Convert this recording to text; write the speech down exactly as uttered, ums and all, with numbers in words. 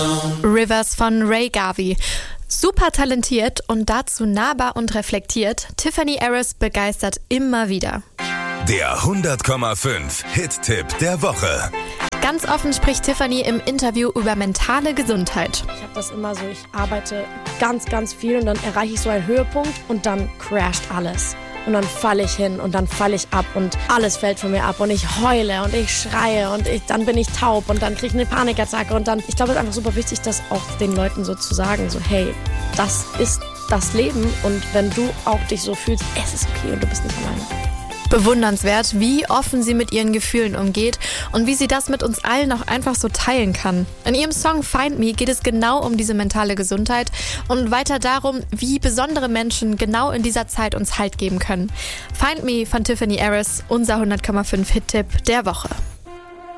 Rivers von Ray Garvey. Super talentiert und dazu nahbar und reflektiert, Tiffany Harris begeistert immer wieder. Der hundert Komma fünf Hit-Tipp der Woche. Ganz offen spricht Tiffany im Interview über mentale Gesundheit. Ich habe das immer so, ich arbeite ganz, ganz viel und dann erreiche ich so einen Höhepunkt und dann crasht alles. Und dann falle ich hin und dann falle ich ab und alles fällt von mir ab und ich heule und ich schreie und ich, dann bin ich taub und dann kriege ich eine Panikattacke und dann, ich glaube, es ist einfach super wichtig, das auch den Leuten so zu sagen, so hey, das ist das Leben und wenn du auch dich so fühlst, es ist okay und du bist nicht alleine. Bewundernswert, wie offen sie mit ihren Gefühlen umgeht und wie sie das mit uns allen auch einfach so teilen kann. In ihrem Song Find Me geht es genau um diese mentale Gesundheit und weiter darum, wie besondere Menschen genau in dieser Zeit uns Halt geben können. Find Me von Tiffany Harris, unser hundert Komma fünf Hit-Tipp der Woche.